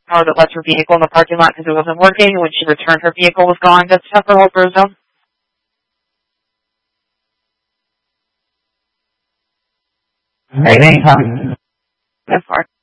car that left her vehicle in the parking lot because it wasn't working, and when she returned, her vehicle was gone. That's Pepper Hope Zone. Anytime. That's far.